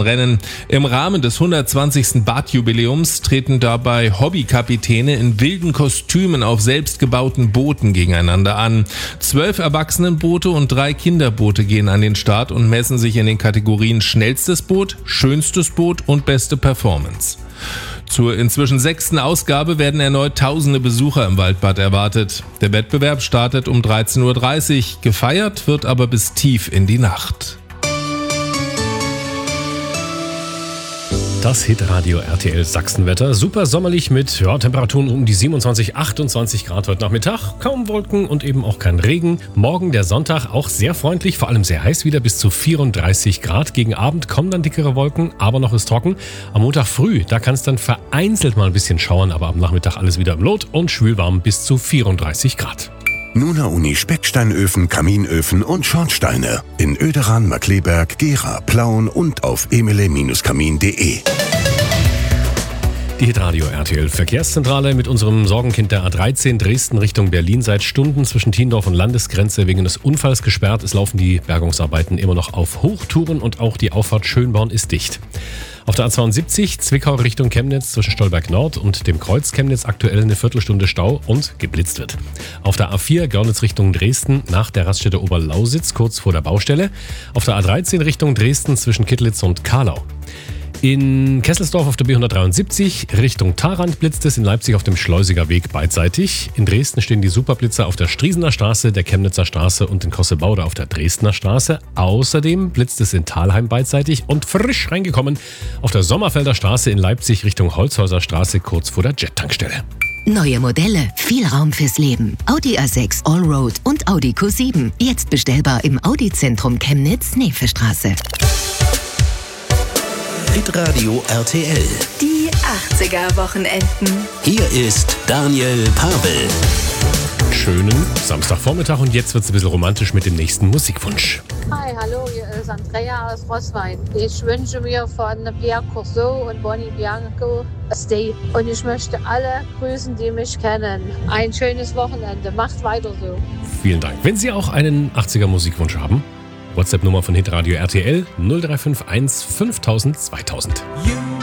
Achterbahnrennen. Im Rahmen des 120. Badjubiläums treten dabei Hobbykapitäne in wilden Kostümen auf selbstgebauten Booten gegeneinander an. 12 Erwachsenenboote und 3 Kinderboote gehen an den Start und messen sich in den Kategorien schnellstes Boot, schönstes Boot und beste Performance. Zur inzwischen 6. Ausgabe werden erneut tausende Besucher im Waldbad erwartet. Der Wettbewerb startet um 13.30 Uhr, gefeiert wird aber bis tief in die Nacht. Das Hitradio RTL Sachsenwetter. Super sommerlich mit Temperaturen um die 27, 28 Grad heute Nachmittag. Kaum Wolken und eben auch kein Regen. Morgen der Sonntag auch sehr freundlich, vor allem sehr heiß wieder bis zu 34 Grad. Gegen Abend kommen dann dickere Wolken, aber noch ist trocken. Am Montag früh, da kann es dann vereinzelt mal ein bisschen schauern, aber am Nachmittag alles wieder im Lot und schwülwarm bis zu 34 Grad. Nuna Uni Specksteinöfen, Kaminöfen und Schornsteine. In Oederan, Markleberg, Gera, Plauen und auf emele-kamin.de. Die Hitradio RTL Verkehrszentrale mit unserem Sorgenkind der A13 Dresden Richtung Berlin seit Stunden zwischen Thiendorf und Landesgrenze wegen des Unfalls gesperrt. Es laufen die Bergungsarbeiten immer noch auf Hochtouren und auch die Auffahrt Schönborn ist dicht. Auf der A72 Zwickau Richtung Chemnitz zwischen Stolberg Nord und dem Kreuz Chemnitz aktuell eine Viertelstunde Stau und geblitzt wird. Auf der A4 Görlitz Richtung Dresden nach der Raststätte Oberlausitz kurz vor der Baustelle. Auf der A13 Richtung Dresden zwischen Kittlitz und Karlau. In Kesselsdorf auf der B173 Richtung Tharand blitzt es, in Leipzig auf dem Schleusiger Weg beidseitig. In Dresden stehen die Superblitzer auf der Striesener Straße, der Chemnitzer Straße und in Kossebaude auf der Dresdner Straße. Außerdem blitzt es in Thalheim beidseitig und frisch reingekommen auf der Sommerfelder Straße in Leipzig Richtung Holzhäuser Straße kurz vor der Jet-Tankstelle. Neue Modelle, viel Raum fürs Leben. Audi A6 Allroad und Audi Q7. Jetzt bestellbar im Audi-Zentrum Chemnitz, Neefestraße. Hitradio RTL. Die 80er-Wochenenden. Hier ist Daniel Pavel. Schönen Samstagvormittag und jetzt wird es ein bisschen romantisch mit dem nächsten Musikwunsch. Hi, hallo, hier ist Andrea aus Roßwein. Ich wünsche mir von Pierre Courceau und Bonnie Bianco Stay. Und ich möchte alle grüßen, die mich kennen. Ein schönes Wochenende. Macht weiter so. Vielen Dank. Wenn Sie auch einen 80er Musikwunsch haben, WhatsApp-Nummer von Hitradio RTL 0351 5000 2000.